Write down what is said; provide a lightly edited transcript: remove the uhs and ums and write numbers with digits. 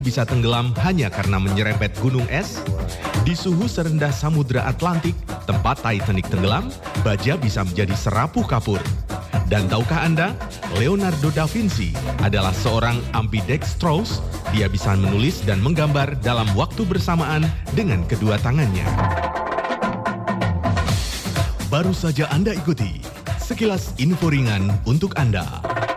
bisa tenggelam hanya karena menyerempet gunung es? Di suhu serendah Samudra Atlantik, tempat Titanic tenggelam, baja bisa menjadi serapuh kapur. Dan tahukah Anda, Leonardo da Vinci adalah seorang ambidextrous. Dia bisa menulis dan menggambar dalam waktu bersamaan dengan kedua tangannya. Baru saja Anda ikuti sekilas info ringan untuk Anda.